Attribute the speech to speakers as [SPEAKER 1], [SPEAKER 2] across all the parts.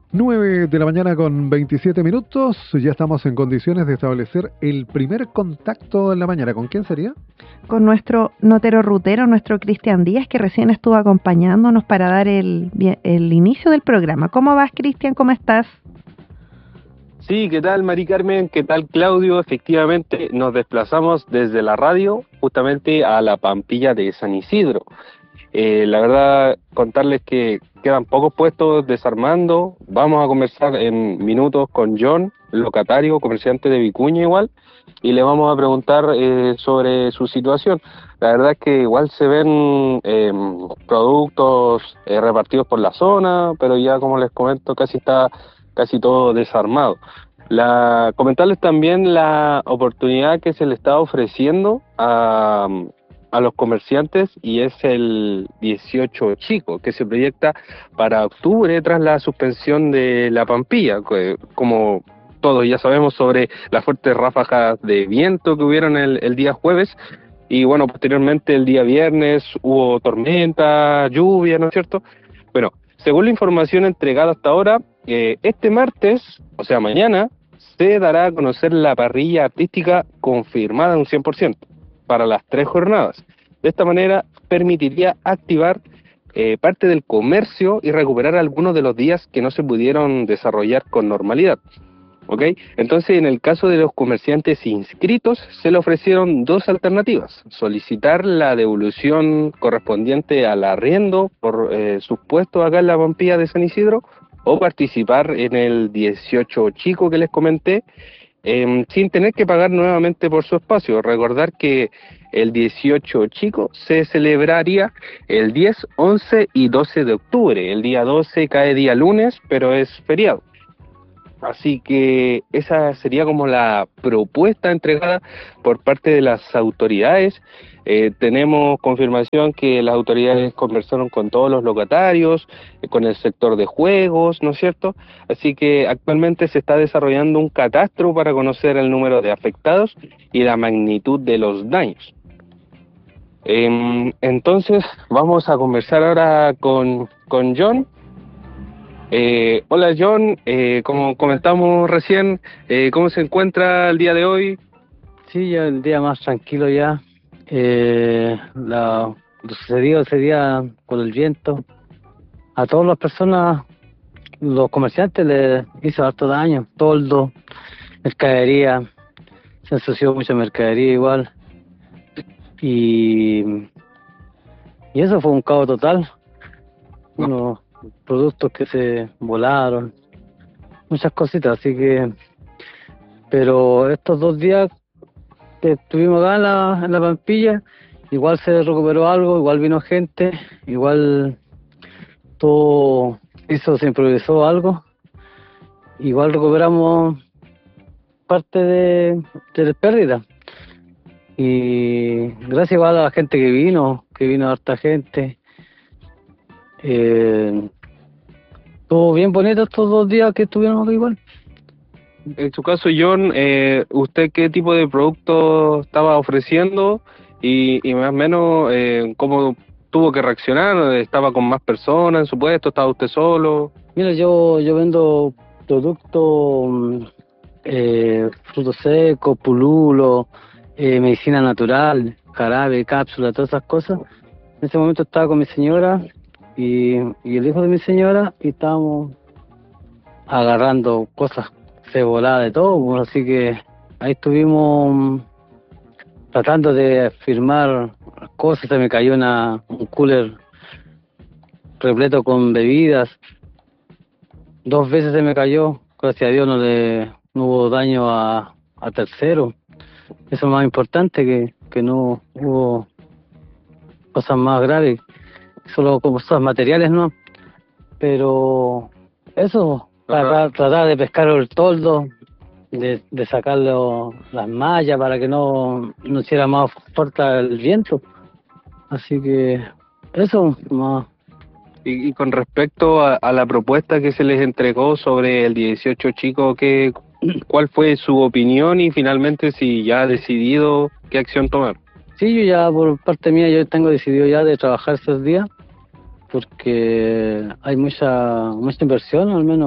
[SPEAKER 1] 9 de la mañana con 27 minutos, ya estamos en condiciones de establecer el primer contacto en la mañana. ¿Con quién sería?
[SPEAKER 2] Con nuestro notero rutero, nuestro Cristian Díaz, que recién estuvo acompañándonos para dar el inicio del programa. ¿Cómo vas, Cristian? ¿Cómo estás?
[SPEAKER 3] Sí, ¿qué tal, Mari Carmen? ¿Qué tal, Claudio? Efectivamente, nos desplazamos desde la radio justamente a la Pampilla de San Isidro. La verdad, contarles que quedan pocos puestos desarmando. Vamos a conversar en minutos con John, locatario, comerciante de Vicuña igual, y le vamos a preguntar sobre su situación. La verdad es que igual se ven productos repartidos por la zona, pero ya como les comento, casi todo desarmado. Comentarles también la oportunidad que se le está ofreciendo a los comerciantes, y es el 18 chico que se proyecta para octubre tras la suspensión de la Pampilla, que, como todos ya sabemos, sobre las fuertes ráfagas de viento que hubieron el día jueves, y bueno, posteriormente el día viernes hubo tormenta, lluvia, ¿no es cierto? Bueno, según la información entregada hasta ahora, este martes, o sea mañana, se dará a conocer la parrilla artística confirmada un 100% para las 3 jornadas. De esta manera permitiría activar parte del comercio y recuperar algunos de los días que no se pudieron desarrollar con normalidad. ¿Ok? Entonces, en el caso de los comerciantes inscritos, se le ofrecieron dos alternativas: solicitar la devolución correspondiente al arriendo por sus puestos acá en la Pampilla de San Isidro, o participar en el 18 chico que les comenté, sin tener que pagar nuevamente por su espacio. Recordar que el 18 chico se celebraría el 10, 11 y 12 de octubre. El día 12 cae día lunes, pero es feriado. Así que esa sería como la propuesta entregada por parte de las autoridades. Tenemos confirmación que las autoridades conversaron con todos los locatarios, con el sector de juegos, ¿no es cierto? Así que actualmente se está desarrollando un catastro para conocer el número de afectados y la magnitud de los daños. Entonces vamos a conversar ahora con John. Hola John, como comentamos recién, ¿cómo se encuentra el día de hoy?
[SPEAKER 4] Sí, ya el día más tranquilo ya. Lo sucedido ese día con el viento, a todas las personas, los comerciantes les hizo harto daño, toldo, mercadería, se ensució mucha mercadería igual, y eso fue un caos total, unos productos que se volaron, muchas cositas, así que, pero estos 2 días que estuvimos acá en la Pampilla, igual se recuperó algo, igual vino gente, igual todo se improvisó algo, igual recuperamos parte de la pérdida, y gracias igual a la gente que vino harta gente. Estuvo bien bonito estos 2 días que estuvieron acá igual.
[SPEAKER 3] En su caso, John, ¿usted qué tipo de producto estaba ofreciendo y más o menos cómo tuvo que reaccionar? ¿Estaba con más personas en su puesto? ¿Estaba usted solo?
[SPEAKER 4] Mira, yo vendo productos, frutos secos, pululo, medicina natural, jarabe, cápsula, todas esas cosas. En ese momento estaba con mi señora y el hijo de mi señora, y estábamos agarrando cosas, se volaba de todo, pues, así que ahí estuvimos tratando de firmar cosas. Se me cayó un cooler repleto con bebidas, 2 veces se me cayó, gracias a Dios no hubo daño a terceros, eso es lo más importante, que no hubo cosas más graves, solo cosas materiales, ¿no? Pero eso, para tratar de pescar el toldo, de sacarlo, las mallas, para que no hiciera más fuerte el viento. Así que eso, más.
[SPEAKER 3] Y con respecto a la propuesta que se les entregó sobre el 18 chico, ¿cuál fue su opinión y finalmente si ya ha decidido qué acción tomar?
[SPEAKER 4] Sí, yo ya por parte mía yo tengo decidido ya de trabajar estos días, porque hay mucha inversión, al menos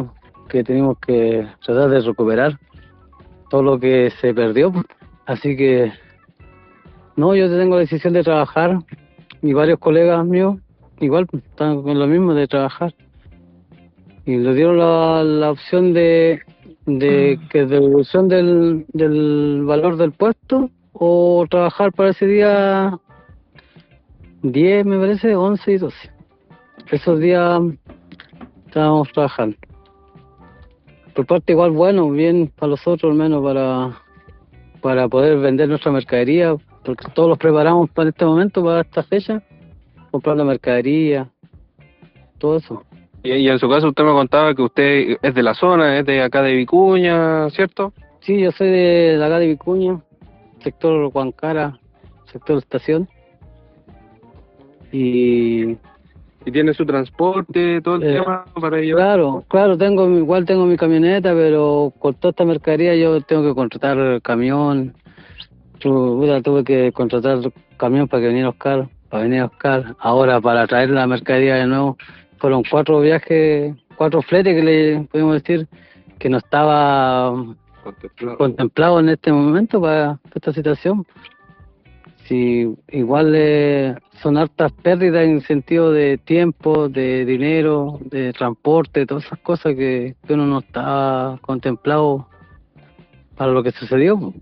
[SPEAKER 4] que tenemos que tratar de recuperar todo lo que se perdió. Así que, no, yo tengo la decisión de trabajar y varios colegas míos igual están con lo mismo de trabajar. Y le dieron la opción de que devolución del valor del puesto o trabajar para ese día 10, me parece, 11 y 12. Esos días estábamos trabajando. Por parte igual, bueno, bien para nosotros, al menos para poder vender nuestra mercadería, porque todos los preparamos para este momento, para esta fecha, comprar la mercadería, todo eso.
[SPEAKER 3] Y en su caso usted me contaba que usted es de la zona, es de acá de Vicuña, ¿cierto?
[SPEAKER 4] Sí, yo soy de acá de Vicuña, sector Huancara, sector estación. Y
[SPEAKER 3] tiene su transporte, todo el tema para llevar.
[SPEAKER 4] Claro, igual tengo mi camioneta, pero con toda esta mercadería yo tengo que contratar camión. Tuve que contratar camión para venir a Oscar. Ahora para traer la mercadería de nuevo, fueron 4 viajes, 4 fletes que le podemos decir que no estaba contemplado en este momento para esta situación. Sí, igual son hartas pérdidas en sentido de tiempo, de dinero, de transporte, todas esas cosas que uno no estaba contemplado para lo que sucedió.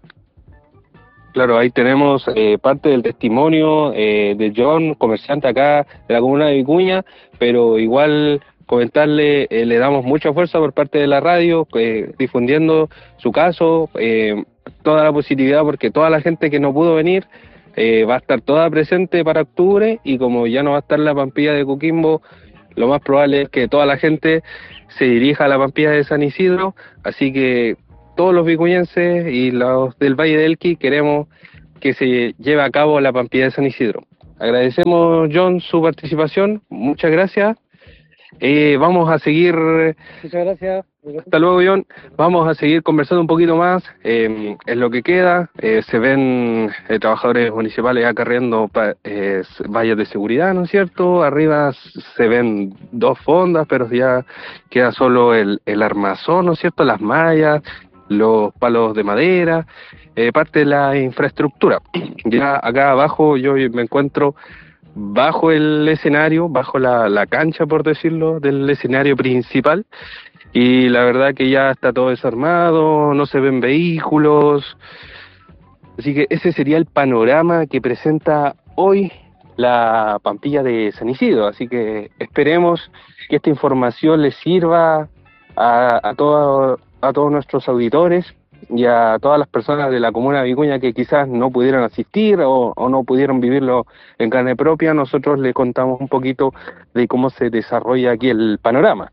[SPEAKER 3] Claro, ahí tenemos parte del testimonio de John, comerciante acá de la comuna de Vicuña, pero igual comentarle, le damos mucha fuerza por parte de la radio, difundiendo su caso, toda la positividad, porque toda la gente que no pudo venir va a estar toda presente para octubre, y como ya no va a estar la Pampilla de Coquimbo, lo más probable es que toda la gente se dirija a la Pampilla de San Isidro, así que todos los vicuñenses y los del Valle del Elqui queremos que se lleve a cabo la Pampilla de San Isidro. Agradecemos, John, su participación, muchas gracias. Vamos a seguir.
[SPEAKER 4] Muchas gracias.
[SPEAKER 3] Hasta luego, John. Vamos a seguir conversando un poquito más en lo que queda. Se ven trabajadores municipales acarreando vallas de seguridad, ¿no es cierto? Arriba se ven 2 fondas, pero ya queda solo el armazón, ¿no es cierto? Las mallas, los palos de madera, parte de la infraestructura. Ya acá abajo yo me encuentro bajo el escenario, bajo la cancha, por decirlo, del escenario principal, y la verdad que ya está todo desarmado, no se ven vehículos, así que ese sería el panorama que presenta hoy la Pampilla de San Isidro. Así que esperemos que esta información les sirva a todos nuestros auditores y a todas las personas de la comuna de Vicuña que quizás no pudieron asistir o no pudieron vivirlo en carne propia. Nosotros les contamos un poquito de cómo se desarrolla aquí el panorama.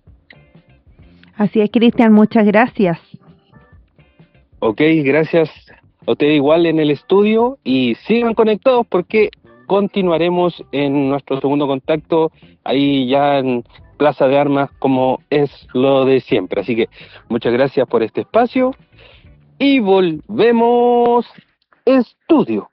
[SPEAKER 2] Así es, Cristian, muchas gracias.
[SPEAKER 3] Ok, gracias a ustedes igual en el estudio, y sigan conectados porque continuaremos en nuestro segundo contacto ahí ya en Plaza de Armas, como es lo de siempre. Así que muchas gracias por este espacio y volvemos estudio.